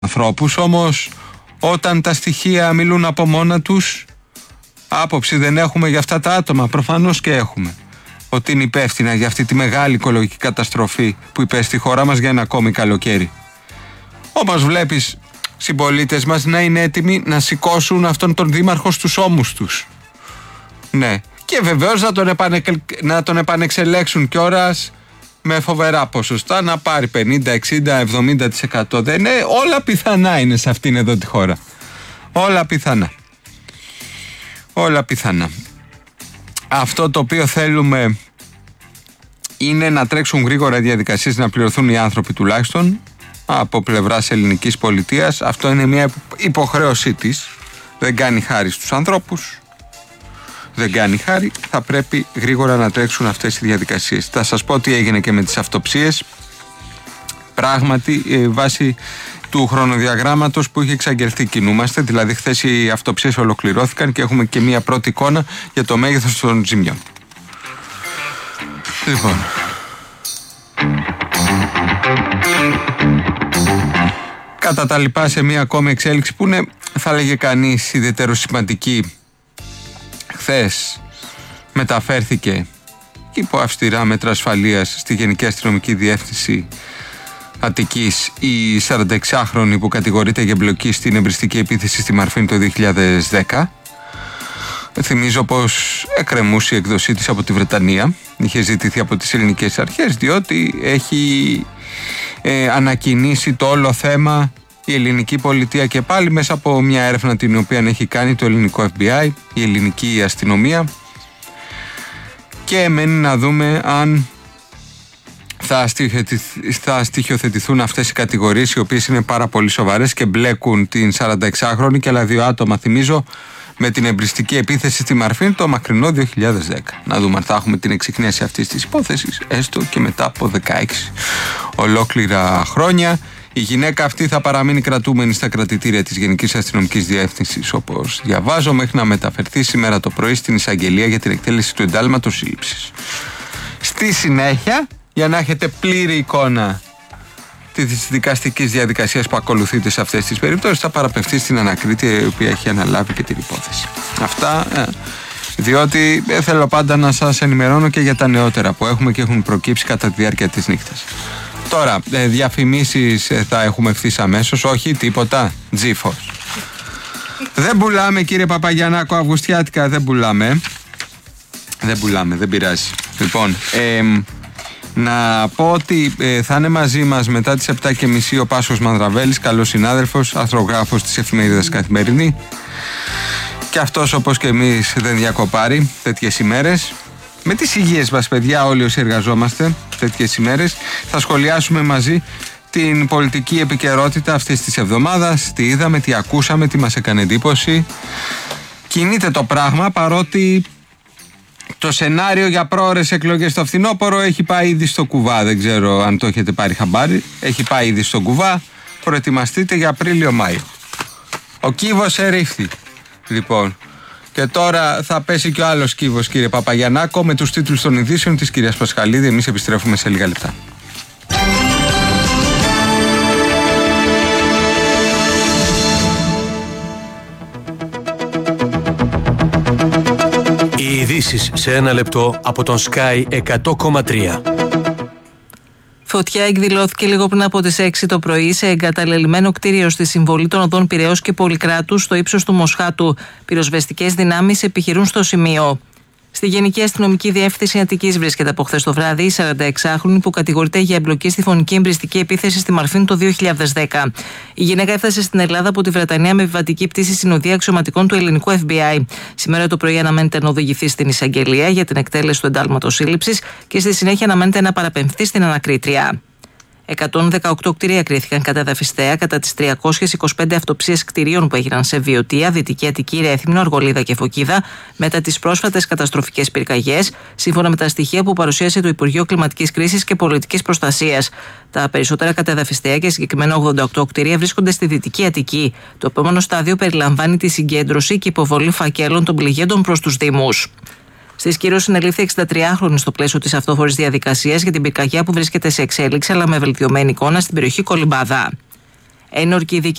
ανθρώπους, όμως όταν τα στοιχεία μιλούν από μόνα τους, άποψη δεν έχουμε για αυτά τα άτομα? Προφανώς και έχουμε. Ότι είναι υπεύθυνα για αυτή τη μεγάλη οικολογική καταστροφή που υπέστη η χώρα μας για ένα ακόμη καλοκαίρι. Όμως βλέπεις συμπολίτες μας να είναι έτοιμοι να σηκώσουν αυτόν τον δήμαρχο στους ώμους τους. Ναι. Και βεβαίως να τον επανεξελέξουν κιόλας με φοβερά ποσοστά, να πάρει 50, 60, 70%. Δεν είναι, όλα πιθανά είναι σε αυτήν εδώ τη χώρα. Όλα πιθανά. Όλα πιθανά. Αυτό το οποίο θέλουμε είναι να τρέξουν γρήγορα διαδικασίες, να πληρωθούν οι άνθρωποι τουλάχιστον από πλευράς ελληνικής πολιτείας. Αυτό είναι μια υποχρέωσή της. Δεν κάνει χάρη στους ανθρώπους. Δεν κάνει χάρη. Θα πρέπει γρήγορα να τρέξουν αυτές οι διαδικασίες. Θα σας πω τι έγινε και με τις αυτοψίες. Πράγματι, βάσει του χρονοδιαγράμματος που είχε εξαγγελθεί κινούμαστε. Δηλαδή, χθες οι αυτοψίες ολοκληρώθηκαν και έχουμε και μια πρώτη εικόνα για το μέγεθος των ζημιών. Λοιπόν. Κατά τα λοιπά, σε μια ακόμη εξέλιξη που είναι, θα έλεγε κανείς, ιδιαίτερο σημαντική. Χθες μεταφέρθηκε υπό αυστηρά μέτρα ασφαλείας στη Γενική Αστυνομική Διεύθυνση Αττικής η 46χρονη που κατηγορείται για εμπλοκή στην εμπριστική επίθεση στη Μαρφίνη το 2010. Θυμίζω πως εκκρεμούσε η εκδοσή της από τη Βρετανία. Είχε ζητηθεί από τις ελληνικές αρχές, διότι έχει ανακοινήσει το όλο θέμα η ελληνική πολιτεία και πάλι μέσα από μια έρευνα την οποία έχει κάνει το ελληνικό FBI, η ελληνική αστυνομία, και μένει να δούμε αν θα στοιχειοθετηθούν αυτές οι κατηγορίες, οι οποίες είναι πάρα πολύ σοβαρές και μπλέκουν την 46χρονη και άλλα δύο άτομα, θυμίζω, με την εμπριστική επίθεση στη Μαρφίνη το μακρινό 2010. Να δούμε αν θα έχουμε την εξυχνίαση αυτής της υπόθεσης, έστω και μετά από 16 ολόκληρα χρόνια. Η γυναίκα αυτή θα παραμείνει κρατούμενη στα κρατητήρια της Γενικής Αστυνομικής Διεύθυνσης, όπως διαβάζω, μέχρι να μεταφερθεί σήμερα το πρωί στην εισαγγελία για την εκτέλεση του εντάλματος σύλληψης. Στη συνέχεια, για να έχετε πλήρη εικόνα της δικαστικής διαδικασίας που ακολουθείται σε αυτές τις περιπτώσεις, θα παραπευθεί στην ανακρίτη, η οποία έχει αναλάβει και την υπόθεση. Αυτά, διότι θέλω πάντα να σας ενημερώνω και για τα νεότερα που έχουμε και έχουν προκύψει κατά τη διάρκεια της νύχτας. Τώρα, διαφημίσεις θα έχουμε ευθύς αμέσως, όχι τίποτα, GeForce. Δεν πουλάμε, κύριε Παπαγιαννάκο, αυγουστιάτικα δεν πουλάμε. Δεν πειράζει. Λοιπόν, να πω ότι θα είναι μαζί μας μετά τις 7:30 ο Πάσος Μανδραβέλης, καλός συνάδελφος, αρθρογράφος της εφημερίδας Καθημερινή. Και αυτός, όπως και εμείς, δεν διακοπάρει τέτοιες ημέρες. Με τις υγείες μας, παιδιά, όλοι όσοι εργαζόμαστε τέτοιες ημέρες, θα σχολιάσουμε μαζί την πολιτική επικαιρότητα αυτής της εβδομάδας. Τι είδαμε, τι ακούσαμε, τι μας έκανε εντύπωση. Κινείται το πράγμα, παρότι το σενάριο για πρόωρες εκλογές στο φθινόπωρο έχει πάει ήδη στο κουβά. Δεν ξέρω αν το έχετε πάρει χαμπάρι. Έχει πάει ήδη στο κουβά. Προετοιμαστείτε για Απρίλιο-Μάιο. Ο κύβος ερήφθη. Λοιπόν, και τώρα θα πέσει και ο άλλος κύβος, κύριε Παπαγιαννάκο, με τους τίτλους των ειδήσεων της κυρίας Πασχαλίδη. Εμείς επιστρέφουμε σε λίγα λεπτά. Οι ειδήσεις σε ένα λεπτό από τον Sky 100,3. Φωτιά εκδηλώθηκε λίγο πριν από τις 6 το πρωί σε εγκαταλελειμμένο κτίριο στη συμβολή των οδών Πειραιώς και Πολυκράτου στο ύψος του Μοσχάτου. Πυροσβεστικές δυνάμεις επιχειρούν στο σημείο. Στη Γενική Αστυνομική Διεύθυνση Αττικής βρίσκεται από χθες το βράδυ η 46χρονη που κατηγορείται για εμπλοκή στη φωνική εμπριστική επίθεση στη Μαρφίνη το 2010. Η γυναίκα έφτασε στην Ελλάδα από τη Βρετανία με επιβατική πτήση συνοδεία αξιωματικών του ελληνικού FBI. Σήμερα το πρωί αναμένεται να οδηγηθεί στην εισαγγελία για την εκτέλεση του εντάλματος σύλληψης και στη συνέχεια αναμένεται να παραπεμφθεί στην ανακρίτρια. 118 κτίρια κρίθηκαν καταδαφιστέα κατά τις 325 αυτοψίες κτιρίων που έγιναν σε Βιωτία, Δυτική Αττική, Ρέθυμνο, Αργολίδα και Φωκίδα μετά τις πρόσφατες καταστροφικές πυρκαγιές, σύμφωνα με τα στοιχεία που παρουσίασε το Υπουργείο Κλιματικής Κρίσης και Πολιτικής Προστασίας. Τα περισσότερα καταδαφιστέα και συγκεκριμένα 88 κτίρια βρίσκονται στη Δυτική Αττική. Το επόμενο στάδιο περιλαμβάνει τη συγκέντρωση και υποβολή φακέλων των πληγέντων προς τους Δήμους. Στη Σκύρο συνελήφθη 63χρονη στο πλαίσιο της αυτόφορης διαδικασίας για την πυρκαγιά που βρίσκεται σε εξέλιξη αλλά με βελτιωμένη εικόνα στην περιοχή Κολυμπάδα. Ένορκοι